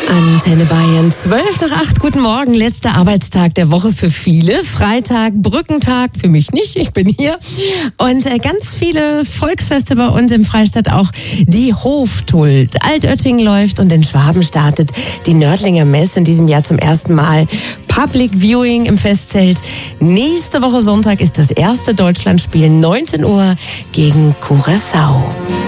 Antenne Bayern, 7:55, guten Morgen, letzter Arbeitstag der Woche für viele. Freitag, Brückentag, für mich nicht, ich bin hier. Und ganz viele Volksfeste bei uns im Freistaat, auch die Hoftult. Altötting läuft und in Schwaben startet die Nördlinger Messe in diesem Jahr zum ersten Mal. Public Viewing im Festzelt. Nächste Woche Sonntag ist das erste Deutschlandspiel, 19 Uhr gegen Curaçao.